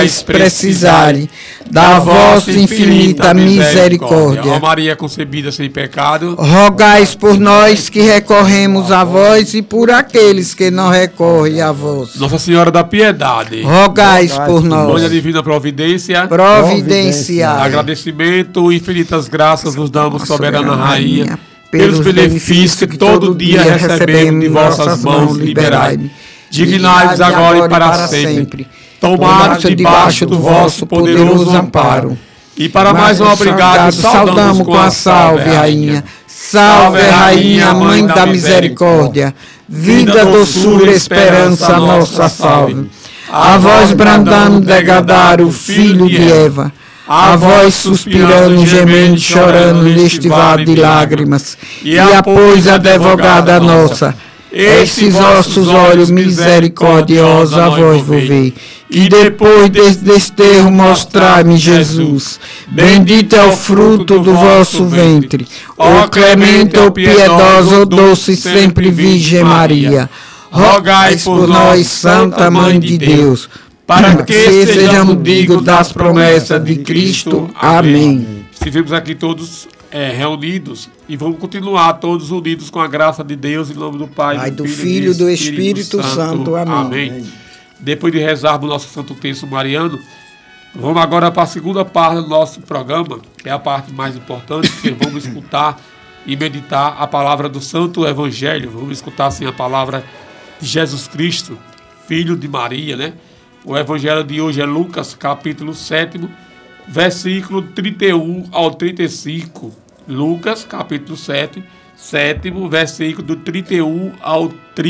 precisarem da vossa infinita misericórdia. Ó Maria concebida sem pecado, Rogais por nós que recorremos a vós e por aqueles que não recorrem a vós. Nossa Senhora da Piedade, Rogais por Mãe da nós. Divina Providência, Providenciai. agradecimento e infinitas graças vos damos, soberana Rainha, Rainha, pelos benefícios que todo dia recebemos de vossas mãos, liberai-me. Dignai-vos agora e para sempre. Tomai-vos debaixo do vosso poderoso amparo. E para mais um obrigado, saudamos com a salve, Rainha. Salve, Rainha, Mãe da Misericórdia. Vida, doçura, esperança, nossa salve. A vós bradando degradar o filho de Eva. A vós suspirando, gemendo, chorando neste vale de lágrimas. E após a advogada nossa, esses vossos olhos misericordiosos a vós volvei. E depois deste desterro mostrai-me Jesus. Bendito é o fruto do vosso ventre. Ó clemente, ó piedosa, ó doce sempre Virgem Maria. Rogai por nós, Santa Mãe de Deus, para que sejamos dignos das promessas de Cristo. Amém. Estivemos aqui todos reunidos e vamos continuar todos unidos com a graça de Deus, em nome do Pai, do Filho e do Espírito Santo. Amém. Depois de rezarmos o nosso Santo Terço Mariano, vamos agora para a segunda parte do nosso programa, que é a parte mais importante, que vamos escutar e meditar a palavra do Santo Evangelho. Vamos escutar assim a palavra de Jesus Cristo, Filho de Maria, né? O Evangelho de hoje é Lucas, capítulo 7, versículo 31 ao 35. Lucas, capítulo 7, versículo do 31 ao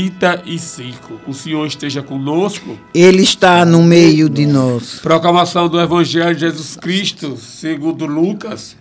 35. O Senhor esteja conosco. Ele está no meio de nós. Proclamação do Evangelho de Jesus Cristo, segundo Lucas.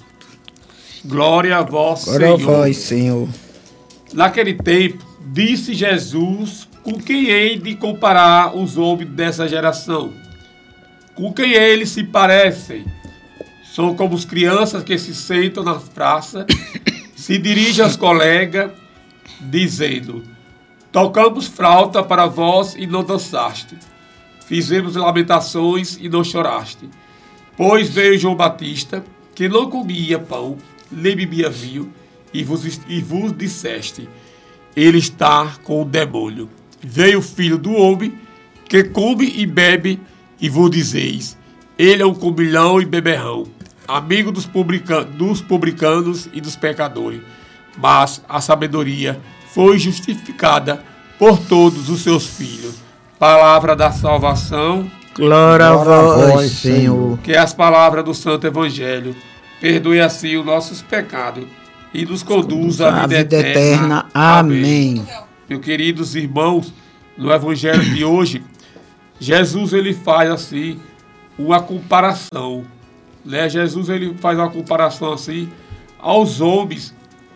Glória a vós, Glória Senhor. a vós, Senhor. Naquele tempo, disse Jesus: com quem hei de comparar os homens dessa geração? Com quem eles se parecem? São como as crianças que se sentam na praça, se dirigem aos colegas, dizendo: tocamos flauta para vós e não dançaste. Fizemos lamentações e não choraste. Pois veio João Batista, que não comia pão, nem bebia vinho, e vos disseste: ele está com o demônio. Veio o Filho do Homem, que come e bebe, e vos dizeis: ele é um comilhão e beberrão, amigo dos publicanos e dos pecadores. Mas a sabedoria foi justificada por todos os seus filhos. Palavra da salvação. Glória a vós, Senhor. Que as palavras do Santo Evangelho perdoe assim os nossos pecados e nos conduz à vida eterna. Amém. Meus queridos irmãos, no Evangelho de hoje, Jesus ele faz assim uma comparação, né? Jesus ele faz uma comparação assim aos homens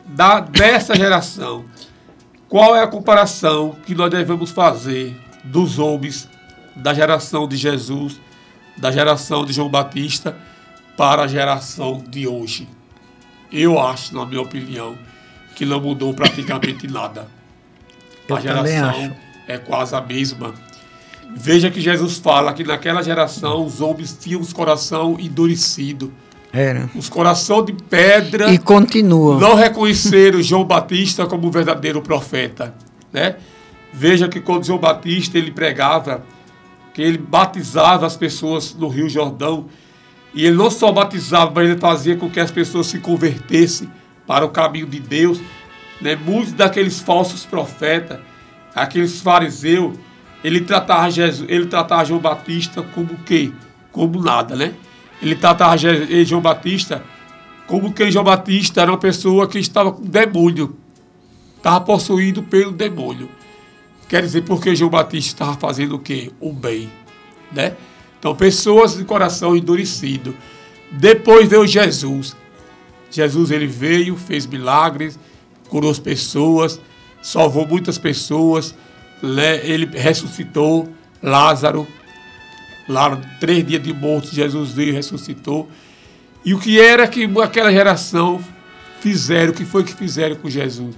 dessa geração. Qual é a comparação que nós devemos fazer dos homens da geração de Jesus, da geração de João Batista, para a geração de hoje? Eu acho, na minha opinião, que não mudou praticamente nada. A geração é quase a mesma. Veja que Jesus fala que naquela geração os homens tinham os coração endurecido. Era. Os coração de pedra. E continua. Não reconheceram João Batista como verdadeiro profeta, né? Veja que quando João Batista ele pregava, que ele batizava as pessoas no Rio Jordão, e ele não só batizava, mas ele fazia com que as pessoas se convertessem para o caminho de Deus, né? Muitos daqueles falsos profetas, aqueles fariseus, ele tratava João Batista como o quê? Como nada, né? Ele tratava João Batista como que João Batista era uma pessoa que estava com demônio, estava possuído pelo demônio. Quer dizer, porque João Batista estava fazendo o quê? O bem, né? Então, pessoas de coração endurecido. Depois veio Jesus. Jesus, ele veio, fez milagres, curou as pessoas, salvou muitas pessoas, né? Ele ressuscitou Lázaro. Lá, 3 dias de morto, Jesus veio e ressuscitou. E o que era que aquela geração fizeram? O que foi que fizeram com Jesus?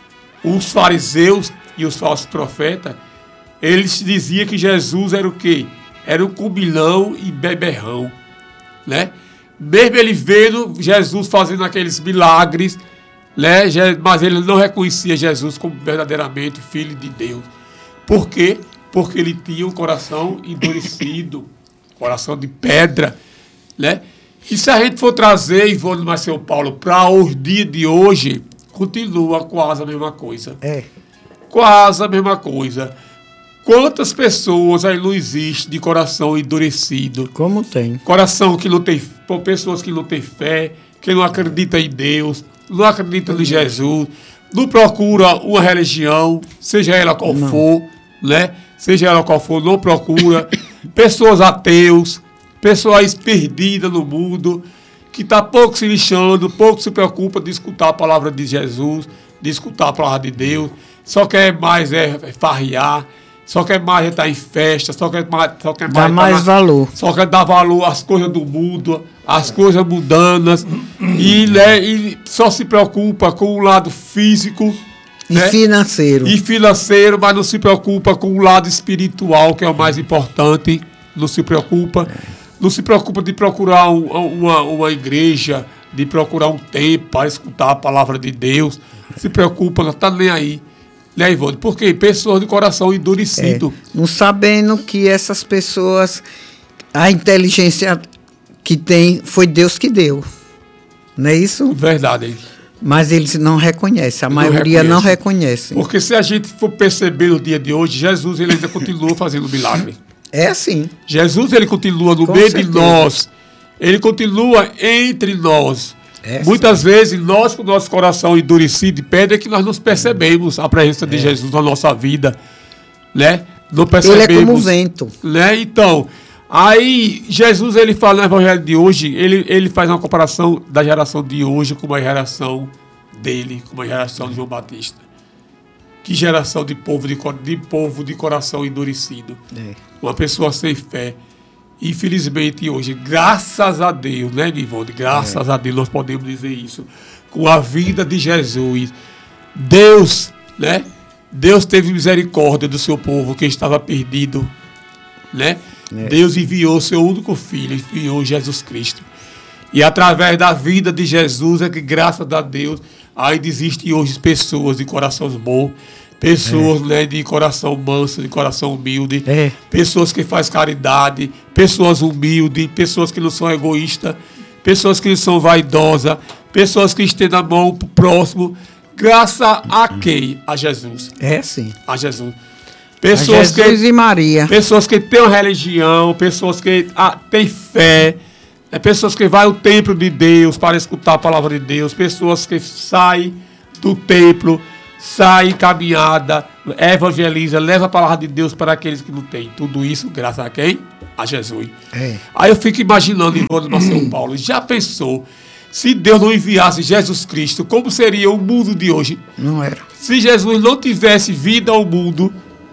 Os fariseus e os falsos profetas, eles diziam que Jesus era o quê? era um comilão e beberrão, né? Mesmo ele vendo Jesus fazendo aqueles milagres, né? Mas ele não reconhecia Jesus como verdadeiramente filho de Deus. Por quê? Porque ele tinha um coração endurecido, coração de pedra, né? E se a gente for trazer, Ivone Marcelo Paulo, para os dias de hoje, continua quase a mesma coisa. Quase a mesma coisa. Quantas pessoas aí não existem de coração endurecido? Como tem? Coração que não tem, pessoas que não têm fé, que não acreditam em Deus, não acreditam em Jesus, não procura uma religião, seja ela qual for, né? Seja ela qual for, não procura. Pessoas ateus, pessoas perdidas no mundo, que está pouco se lixando, pouco se preocupa de escutar a palavra de Jesus, de escutar a palavra de Deus, só quer mais farriar, só quer mais estar em festa, só quer dar mais valor. Só quer dar valor às coisas do mundo, às coisas mundanas, e só se preocupa com o lado físico, né? E financeiro, mas não se preocupa com o lado espiritual, que é o mais importante. Não se preocupa. Não se preocupa de procurar uma igreja, de procurar um templo para escutar a palavra de Deus. Se preocupa, não está nem aí. Né, Ivone? Porque pessoas de coração endurecido. Não sabendo que essas pessoas, a inteligência que tem, foi Deus que deu. Não é isso? Verdade. Mas eles não reconhecem, a maioria não reconhece. Porque se a gente for perceber no dia de hoje, Jesus ele ainda continua fazendo milagre. É assim. Jesus ele continua no meio de nós. Ele continua entre nós. Muitas vezes, nós com o nosso coração endurecido de pedra, é que nós não percebemos a presença de Jesus na nossa vida, né? Não percebemos. Ele é como o vento. Né? Então, aí Jesus, ele fala no evangelho de hoje, ele faz uma comparação da geração de hoje com a geração dele, com a geração de João Batista. Que geração de povo de coração endurecido. Uma pessoa sem fé. Infelizmente hoje, graças a Deus, né, Ivone? Graças a Deus nós podemos dizer isso. Com a vida de Jesus, Deus, né? Deus teve misericórdia do seu povo que estava perdido, né? Deus enviou seu único filho, enviou Jesus Cristo. E através da vida de Jesus é que, graças a Deus, ainda existem hoje pessoas de corações bons, pessoas, né, de coração manso, de coração humilde, pessoas que fazem caridade, pessoas humildes, pessoas que não são egoístas, pessoas que não são vaidosas, pessoas que estendem a mão para o próximo, graças a quem? A Jesus. Sim. A Jesus. Pessoas Jesus e Maria. Pessoas que têm uma religião, pessoas que têm fé, pessoas que vão ao templo de Deus para escutar a palavra de Deus, pessoas que saem do templo, sai caminhada, evangeliza, leva a palavra de Deus para aqueles que não têm. Tudo isso graças a quem? A Jesus. Aí eu fico imaginando, Ivone Marcelo Paulo, já pensou se Deus não enviasse Jesus Cristo, como seria o mundo de hoje? Não era. Se Jesus não tivesse vida ao mundo,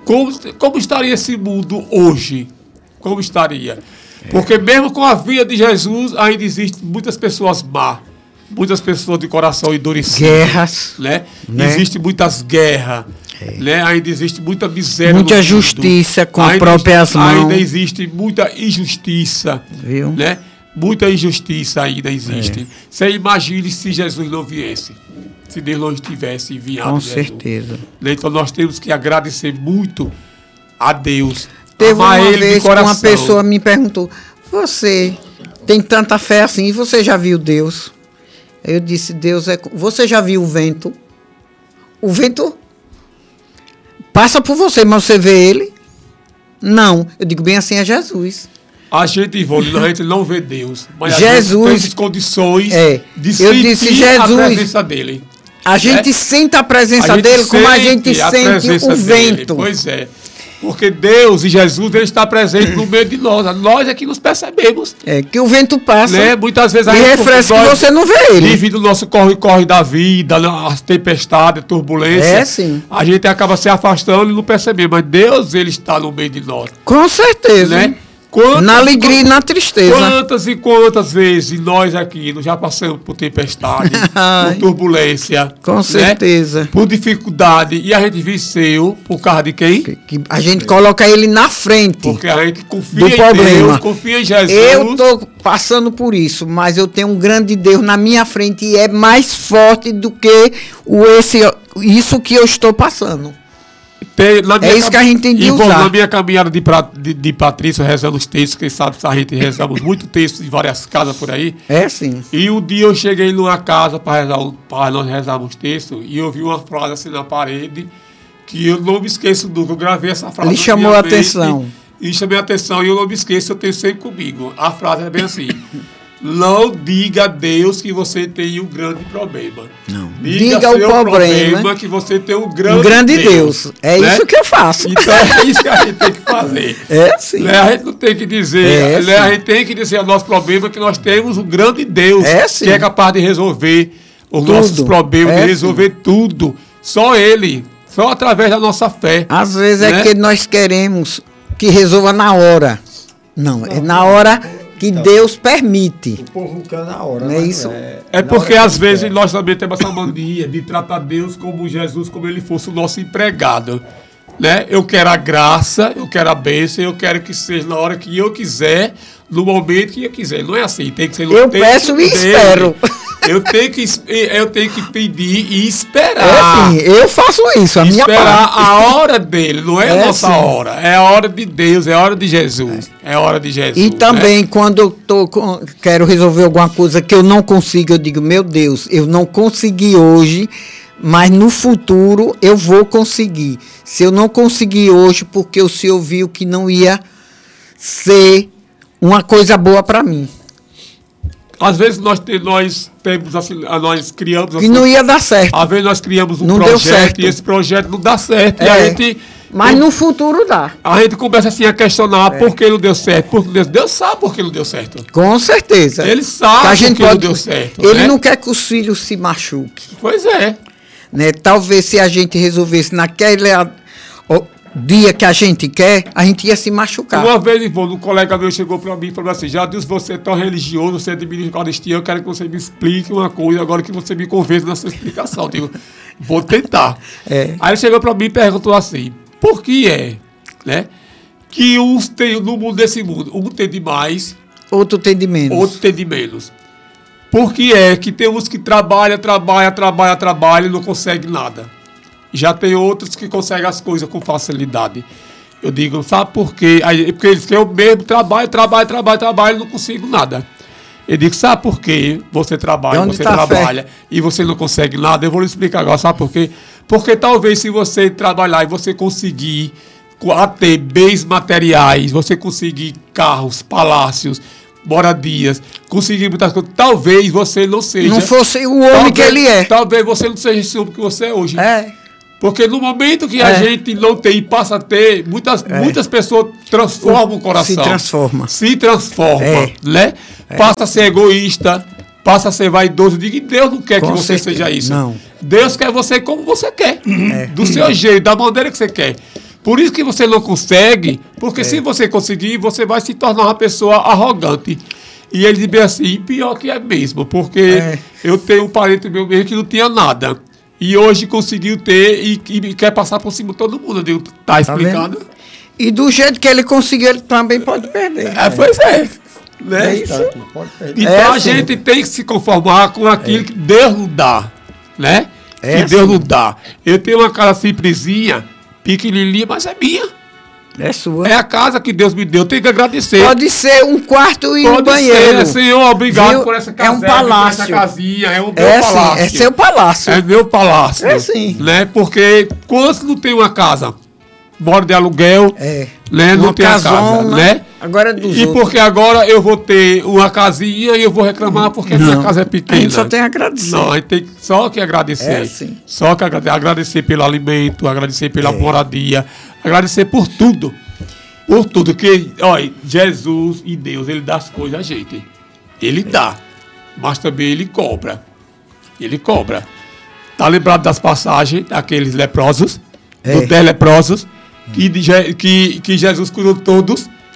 como estaria esse mundo hoje? Como estaria? Porque mesmo com a vida de Jesus, ainda existem muitas pessoas más. Muitas pessoas de coração endurecido. Guerras. Né? Existem muitas guerras. Né? Ainda existe muita miséria. Muita justiça com as próprias mãos. Ainda existe muita injustiça. Viu? Né? Muita injustiça ainda existe. Você imagine se Jesus não viesse. Se Deus não estivesse enviado. Com Jesus. certeza. Né? Então nós temos que agradecer muito a Deus. Teve uma vez que uma pessoa me perguntou: você tem tanta fé assim, e você já viu Deus? Eu disse: Deus é... Você já viu o vento? O vento passa por você, mas você vê ele? Não. Eu digo: bem assim é Jesus. A gente, Ivone, a gente não vê Deus, mas Jesus, a gente tem condições de sentir a presença dele. A gente sente a presença dele como a gente sente o vento. Dele. Pois é. Porque Deus e Jesus, ele está presente no meio de nós. Nós é que nos percebemos. Que o vento passa. Né? Muitas vezes e refresca que você não vê ele. Devido ao nosso corre-corre da vida, as tempestades, a turbulência. Sim. A gente acaba se afastando e não percebendo. Mas Deus, ele está no meio de nós. Com certeza. Né? Na alegria e na tristeza. Quantas e quantas vezes nós aqui já passamos por tempestade, por turbulência. Com certeza. Né? Por dificuldade. E a gente venceu por causa de quem? Que a gente coloca ele na frente. Porque a gente confia do em problema. Deus, confia em Jesus. Eu estou passando por isso, mas eu tenho um grande Deus na minha frente e é mais forte do que isso que eu estou passando. É isso que a gente tem de usar. Na minha caminhada de Patrícia, rezando os textos, quem sabe a gente rezamos muito texto em várias casas por aí. É sim. E um dia eu cheguei numa casa para nós rezarmos texto e eu vi uma frase assim na parede que eu não me esqueço nunca. Eu gravei essa frase. Ele chamou a atenção. E chamei a atenção e eu não me esqueço, eu tenho sempre comigo. A frase é bem assim: não diga a Deus que você tem um grande problema. Não. Diga o problema que você tem um grande Deus. É, né? Isso que eu faço. Então é isso que a gente tem que fazer. É sim. Né? A gente não tem que dizer, né? A gente tem que dizer ao nosso problema que nós temos um grande Deus que é capaz de resolver os nossos problemas, de resolver tudo. Só Ele, só através da nossa fé. Às vezes é que nós queremos que resolva na hora. Não, é na hora que Deus permite. O povo quer na hora. Não é isso? É porque às vezes nós também temos essa mania de tratar Deus como Jesus, como ele fosse o nosso empregado. Né? Eu quero a graça, eu quero a bênção, eu quero que seja na hora que eu quiser, no momento que eu quiser. Não é assim, tem que ser no tempo dele. Eu peço e espero. Eu tenho que pedir e esperar. É assim, eu faço isso, a minha parte. Esperar a hora dele, não é a nossa hora. É a hora de Deus, é a hora de Jesus. É a hora de Jesus. E também, quando eu quero resolver alguma coisa que eu não consigo, eu digo, meu Deus, eu não consegui hoje, mas no futuro eu vou conseguir. Se eu não conseguir hoje, porque o Senhor viu que não ia ser uma coisa boa para mim. Às vezes nós temos assim, nós criamos assim, que não ia dar certo. Às vezes nós criamos um não projeto e esse projeto não dá certo. E a gente, mas no futuro dá. A gente começa assim a questionar por que não deu certo. Porque Deus sabe por que não deu certo. Com certeza. Ele sabe por que não deu certo. Ele não quer que os filhos se machuquem. Pois é. Né? Talvez se a gente resolvesse naquele dia que a gente quer, a gente ia se machucar. Uma vez, um colega meu chegou para mim e falou assim: já Deus, você é tão religioso, você é de ministro de Eucaristia, eu quero que você me explique uma coisa, agora que você me convença nessa explicação. Eu digo, vou tentar. Aí ele chegou para mim e perguntou assim: por que né, que uns tem no mundo desse mundo, um tem de mais, outro tem de menos. Outro tem de menos. Por que que tem uns que trabalham e não conseguem nada? Já tem outros que conseguem as coisas com facilidade. Eu digo, sabe por quê? Porque eles que eu mesmo trabalho e não consigo nada. Eu digo, sabe por quê? Você trabalha e você não consegue nada. Eu vou lhe explicar agora, sabe por quê? Porque talvez se você trabalhar e você conseguir ter bens materiais, você conseguir carros, palácios, moradias, conseguir muitas coisas, talvez você não seja... Não fosse o homem que ele é. Talvez você não seja esse homem que você é hoje. Porque no momento que a gente não tem e passa a ter, muitas pessoas transformam o coração. Se transforma. Né? Passa a ser egoísta, passa a ser vaidoso. Diga, Deus não quer que você seja isso. Não. Deus quer você como você quer. Do seu jeito, da maneira que você quer. Por isso que você não consegue, porque se você conseguir, você vai se tornar uma pessoa arrogante. E ele diz bem assim, pior que é mesmo, porque eu tenho um parente meu mesmo que não tinha nada. E hoje conseguiu ter e quer passar por cima de todo mundo. Eu digo, tá explicado? E do jeito que ele conseguiu, ele também pode perder. Pois é. Né? Então a gente tem que se conformar com aquilo que Deus nos dá. Né? Que Deus nos dá. Eu tenho uma casa simplesinha, pequenininha, mas é minha. É sua. É a casa que Deus me deu, eu tenho que agradecer. Pode ser um quarto e um banheiro. Ser, Senhor, obrigado por essa casa. É um palácio. Por essa casinha, é o meu palácio. É seu palácio. É meu palácio. É sim. Né? Porque quando não tem uma casa, mora de aluguel, né? Não tem a casa, né? Agora é dos outros. Porque agora eu vou ter uma casinha e eu vou reclamar porque a minha casa é pequena. A gente só tem que agradecer. Não, a gente tem só que agradecer. Sim. Só que agradecer pelo alimento, agradecer pela moradia, agradecer por tudo. Por tudo. Que, olha, Jesus e Deus, ele dá as coisas a gente. Ele dá. Mas também ele cobra. Ele cobra. Tá lembrado das passagens daqueles leprosos? Dos 10 leprosos? Que Jesus curou todos.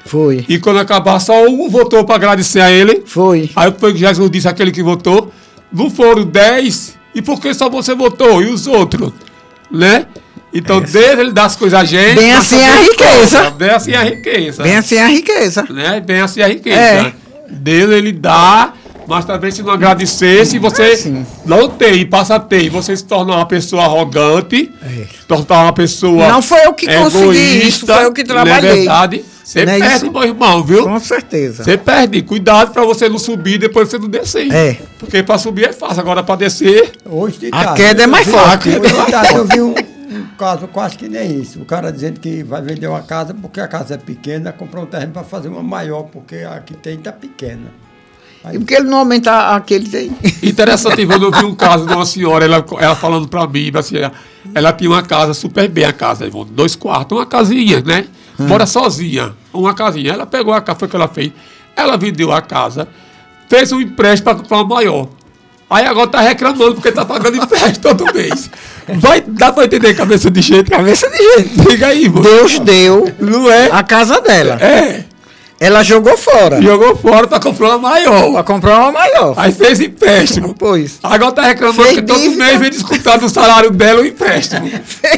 Foi. E quando acabar, só um votou para agradecer a ele. Foi. Aí foi que Jesus disse aquele que votou. Não foram 10. E por que só você votou? E os outros? Né? Então, Deus, ele dá as coisas a gente. Bem assim a riqueza. Bem assim a riqueza. Bem assim a riqueza. Né? Bem assim a riqueza. É. Deus, ele dá, mas talvez se não agradecer, se você não tem, passa a ter, e você se tornar uma pessoa arrogante, tornar uma pessoa Não foi eu que consegui isso, foi eu que trabalhei. Na verdade, você Não é perde, isso? meu irmão, viu? Com certeza. Você perde. Cuidado pra você não subir e depois você não descer. É. Porque pra subir é fácil, agora pra descer... Hoje de A tarde, queda é mais forte. Hoje de tarde eu vi um caso quase que nem isso. O cara dizendo que vai vender uma casa porque a casa é pequena, comprar um terreno para fazer uma maior, porque a que tem tá pequena. E porque ele não aumenta aquele tem. Interessante, Ivone, eu vi um caso de uma senhora, ela falando pra mim, assim, ela tinha uma casa super bem, a casa, Ivone, 2 quartos, uma casinha, né? Mora sozinha, uma casinha. Ela pegou a casa, foi o que ela fez. Ela vendeu a casa, fez um empréstimo para comprar uma maior. Aí agora tá reclamando porque tá pagando empréstimo todo mês. Dá pra entender cabeça de jeito? Cabeça de jeito. Diga aí, Ivone. Deus deu Não é? a casa dela. É. Ela jogou fora. Jogou fora pra comprar uma maior. Pra comprar uma maior. Aí fez empréstimo. Pois. Agora tá reclamando Fez que todo dívida. mês vem descontar do salário dela o empréstimo.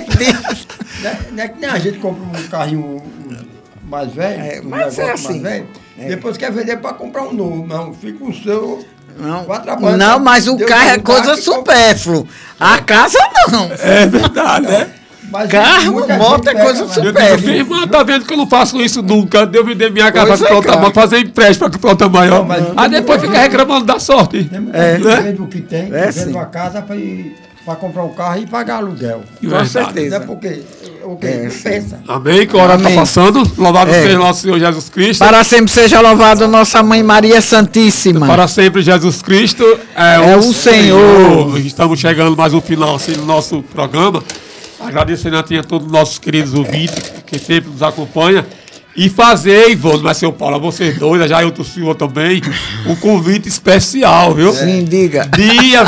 Não é que nem a gente compra um carrinho mais velho, É, um mas é negócio assim. mais velho, depois quer vender para comprar um novo. Não, fica o seu. Não, vai trabalhar, não, mas o Deus carro é dá um coisa carro que supérflua. A casa não. É verdade, né? Mas Carro, muita moto gente é coisa mas- super. Eu digo, minha irmã, tá vendo que eu não faço isso nunca? Deus me dê minha casa Pois pra é, comprar cara. maior, fazer empréstimo pra comprar maior. Não, mas- Aí depois fica reclamando da sorte. Tem muita É. gente que vende o que tem, que É, vende sim. uma casa para comprar um carro e pagar aluguel. Com Verdade. certeza. Não é porque o que É, pensa. Amém? Que a hora tá Amém. passando. Louvado É. seja nosso Senhor Jesus Cristo. Para sempre seja louvado nossa Mãe Maria Santíssima. Para sempre Jesus Cristo É o Senhor. Estamos chegando mais um final assim, do nosso programa. Agradecendo a todos os nossos queridos ouvintes que sempre nos acompanham. E fazer, Ivone, mas seu Paulo, a vocês dois, já eu Silva também, um convite especial, viu? Sim, diga. Dia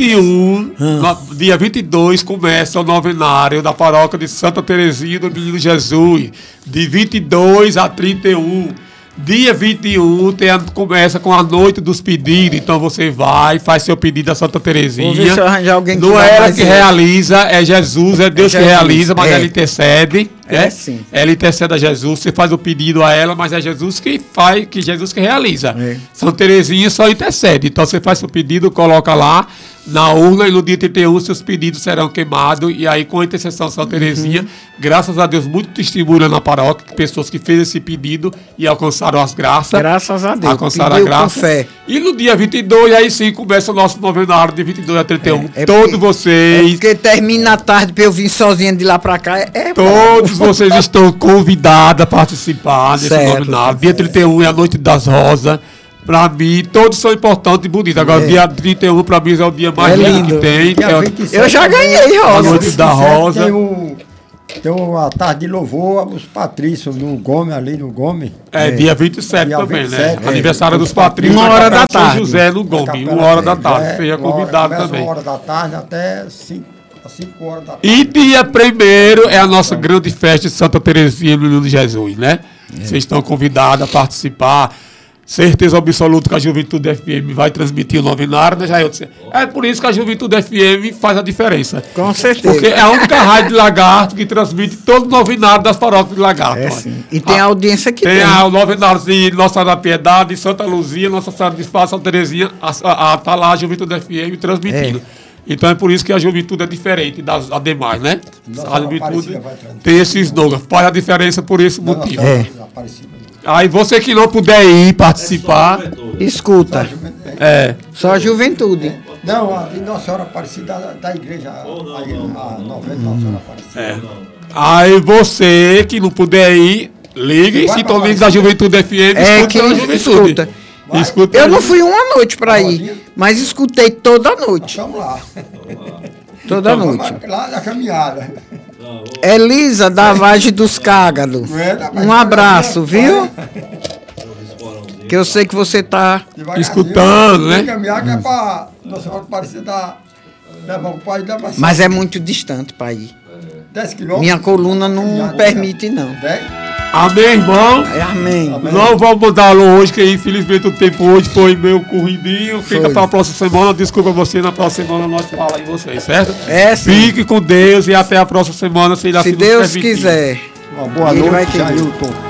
21, dia 22, começa o novenário da paróquia de Santa Teresinha do Menino Jesus. De 22 a 31. Dia 21 começa com a noite dos pedidos. Então você vai, faz seu pedido a Santa Vou ver Teresinha. se eu arranjar alguém que Não vai é ela mais que ele. realiza, é Jesus, é Deus que Jesus, realiza, mas é. ela intercede. É, né? sim. Ela intercede a Jesus, você faz o pedido a ela, mas é Jesus que faz, que Jesus que realiza. É. Santa Teresinha só intercede. Então você faz o pedido, coloca lá na urna e no dia 31 seus pedidos serão queimados. E aí, com a intercessão de Santa Teresinha, graças a Deus, muito testemunha na paróquia, pessoas que fez esse pedido e alcançaram as graças. Graças a Deus. Alcançaram a Pediu graça. com fé. E no dia 22, aí sim começa o nosso novenário de 22 a 31. É Todos porque- vocês. Porque termina a tarde pra eu vir sozinha de lá pra cá. Todos vocês estão convidados a participar desse Certo. novenário. Dia 31 é a Noite das Rosas. Pra mim, todos são importantes e bonitos. Agora, dia 31 pra mim é o dia mais É lindo lindo. que tem. Dia É o- 27 Eu já ganhei A rosa. noite da rosa. Tem uma tarde de louvor os patrícios no Gomes, ali no Gomes. dia 27 Dia também, 27, né? Aniversário dos patrícios. Uma na hora Capela da São tarde. José, no Gomes. 1 hora da tarde. Seja convidado também. 1 hora da tarde até 5 horas da tarde. E dia 1º é a nossa grande festa de Santa Teresinha do Menino Jesus, né? Vocês estão convidados a participar. Certeza absoluta que a Juventude FM vai transmitir o novenário, né, Jair? É por isso que a Juventude FM faz a diferença. Com certeza. Porque é a única rádio de Lagarto que transmite todo o novenário das paróquias de Lagarto. É, ó. sim. E tem a audiência que Tem o novenário de Nossa Senhora da Piedade, Santa Luzia, Nossa Senhora de Fá, Santa Teresinha, tá lá a Juventude FM transmitindo. Então é por isso que a juventude é diferente das demais, né? Nossa A juventude Aparecida vai transmitir. tem esse slogan, faz a diferença por esse motivo. Aparecida. Aí você que não puder ir participar, escuta. Só a juventude. Não, a de Nossa Senhora Aparecida da igreja, a 90 Nossa Senhora Aparecida. aí você que não puder ir, ligue e Vai sintonize pra a Juventude FM, É, escuta quem a juventude. escuta. Escuta Eu a não ju- fui uma noite pra ir, mas escutei toda noite. Vamos lá. Toda Então, noite. Vamos lá na caminhada. Elisa da Vagem dos Cágados. Um abraço, viu? Que eu sei que você tá. Devagarzinho, Escutando, né? tem que caminhar que é pra Nossa Senhora Aparecida levar o pai da vacina. Mas é muito distante pra ir. 10 quilômetros. Minha coluna não permite, não. 10? Amém, irmão? Amém. Não vamos mudar hoje, que infelizmente o tempo hoje foi meio corridinho. Fica para a próxima semana. Desculpa você, na próxima semana nós falamos em vocês, certo? Sim. Fique com Deus e até a próxima semana. Se Deus quiser. Uma boa noite, Jailton.